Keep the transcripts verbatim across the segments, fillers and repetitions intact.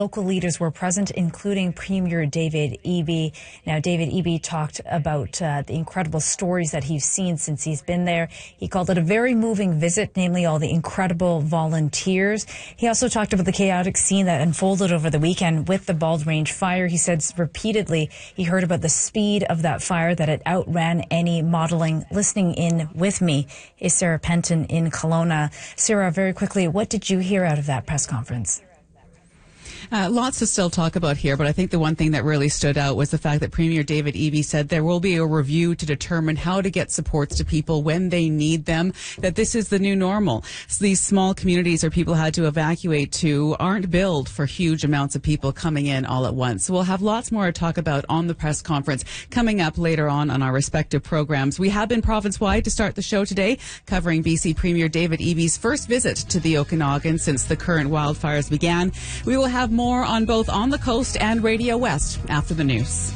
Local leaders were present, including Premier David Eby. Now, David Eby talked about uh, the incredible stories that he's seen since he's been there. He called it a very moving visit, namely all the incredible volunteers. He also talked about the chaotic scene that unfolded over the weekend with the Bald Range fire. He said repeatedly he heard about the speed of that fire, that it outran any modeling. Listening in with me is Sarah Penton in Kelowna. Sarah, very quickly, what did you hear out of that press conference? Uh, lots to still talk about here, but I think the one thing that really stood out was the fact that Premier David Eby said there will be a review to determine how to get supports to people when they need them, that this is the new normal. So these small communities or people had to evacuate to aren't built for huge amounts of people coming in all at once. So we'll have lots more to talk about on the press conference coming up later on on our respective programs. We have been province-wide to start the show today, covering B C Premier David Eby's first visit to the Okanagan since the current wildfires began. We will have more More on both On the Coast and Radio West after the news.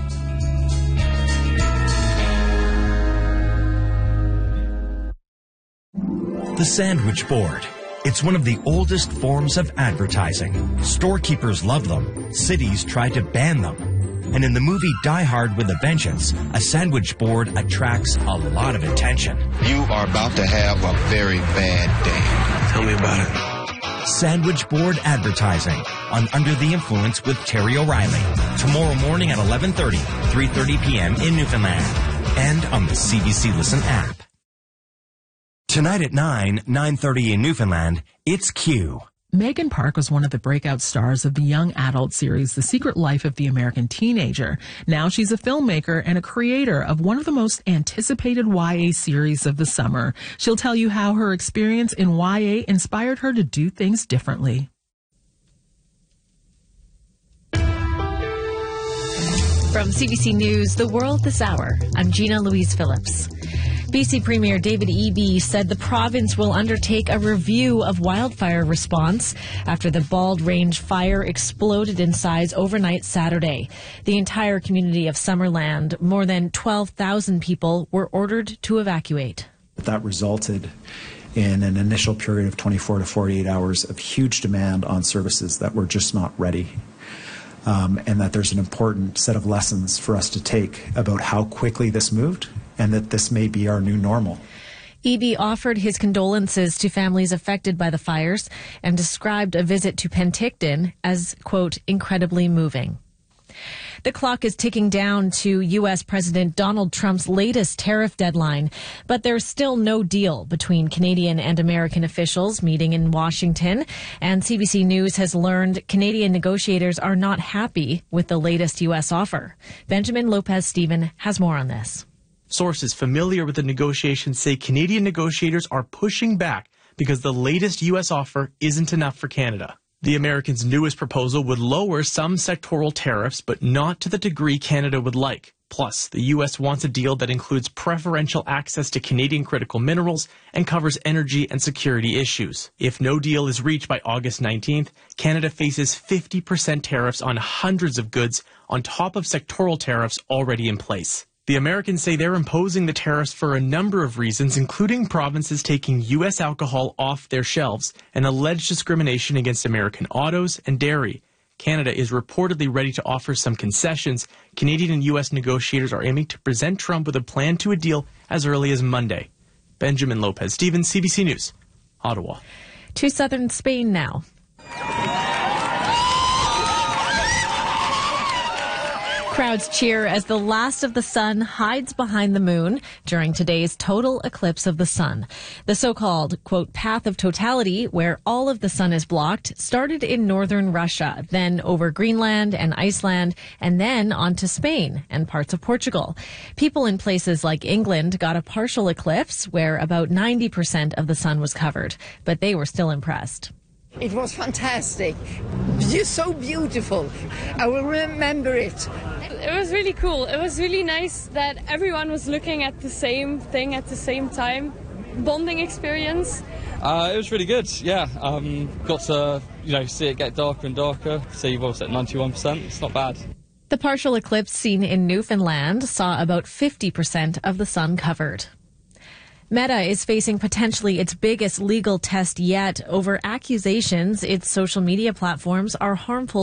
The sandwich board. It's one of the oldest forms of advertising. Storekeepers love them. Cities tried to ban them. And in the movie Die Hard with a Vengeance, a sandwich board attracts a lot of attention. You are about to have a very bad day. Tell me about it. Sandwich board advertising on Under the Influence with Terry O'Reilly. Tomorrow morning at eleven thirty, three thirty p.m. in Newfoundland. And on the C B C Listen app. Tonight at nine, nine thirty in Newfoundland, it's Q. Megan Park was one of the breakout stars of the young adult series The Secret Life of the American Teenager. Now she's a filmmaker and a creator of one of the most anticipated Y A series of the summer. She'll tell you how her experience in Y A inspired her to do things differently. From C B C News, The World This Hour, I'm Gina Louise Phillips. B C Premier David Eby said the province will undertake a review of wildfire response after the Bald Range fire exploded in size overnight Saturday. The entire community of Summerland, more than twelve thousand people, were ordered to evacuate. That resulted in an initial period of twenty-four to forty-eight hours of huge demand on services that were just not ready. Um, and that there's an important set of lessons for us to take about how quickly this moved, and that this may be our new normal. Eby offered his condolences to families affected by the fires and described a visit to Penticton as, quote, incredibly moving. The clock is ticking down to U S President Donald Trump's latest tariff deadline, but there's still no deal between Canadian and American officials meeting in Washington. And C B C News has learned Canadian negotiators are not happy with the latest U S offer. Benjamin Lopez-Steven has more on this. Sources familiar with the negotiations say Canadian negotiators are pushing back because the latest U S offer isn't enough for Canada. The Americans' newest proposal would lower some sectoral tariffs, but not to the degree Canada would like. Plus, the U S wants a deal that includes preferential access to Canadian critical minerals and covers energy and security issues. If no deal is reached by August nineteenth, Canada faces fifty percent tariffs on hundreds of goods on top of sectoral tariffs already in place. The Americans say they're imposing the tariffs for a number of reasons, including provinces taking U S alcohol off their shelves and alleged discrimination against American autos and dairy. Canada is reportedly ready to offer some concessions. Canadian and U S negotiators are aiming to present Trump with a plan to a deal as early as Monday. Benjamin Lopez-Steven, C B C News, Ottawa. To southern Spain now. Crowds cheer as the last of the sun hides behind the moon during today's total eclipse of the sun. The so-called, quote, path of totality, where all of the sun is blocked, started in northern Russia, then over Greenland and Iceland, and then onto Spain and parts of Portugal. People in places like England got a partial eclipse where about ninety percent of the sun was covered, but they were still impressed. It was fantastic. Just so beautiful. I will remember it. It was really cool. It was really nice that everyone was looking at the same thing at the same time. Bonding experience. Uh, it was really good, yeah. Um, got to, you know, see it get darker and darker. See, what was it, ninety-one percent? It's not bad. The partial eclipse seen in Newfoundland saw about fifty percent of the sun covered. Meta is facing potentially its biggest legal test yet over accusations its social media platforms are harmful